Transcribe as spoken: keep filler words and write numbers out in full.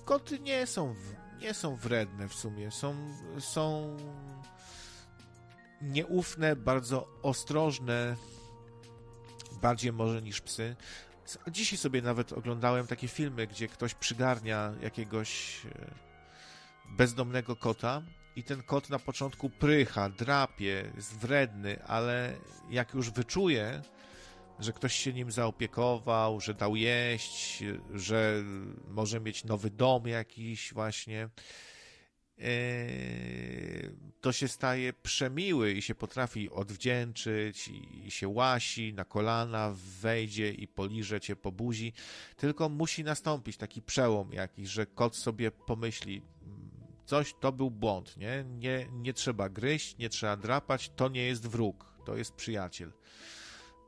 koty nie są, nie są wredne w sumie. Są, są nieufne, bardzo ostrożne, bardziej może niż psy. Dzisiaj sobie nawet oglądałem takie filmy, gdzie ktoś przygarnia jakiegoś bezdomnego kota i ten kot na początku prycha, drapie, jest wredny, ale jak już wyczuje, że ktoś się nim zaopiekował, że dał jeść, że może mieć nowy dom jakiś właśnie, to się staje przemiły i się potrafi odwdzięczyć i się łasi na kolana, wejdzie i poliże cię po buzi, tylko musi nastąpić taki przełom jakiś, że kot sobie pomyśli, coś to był błąd, nie? Nie, nie trzeba gryźć, nie trzeba drapać, to nie jest wróg, to jest przyjaciel.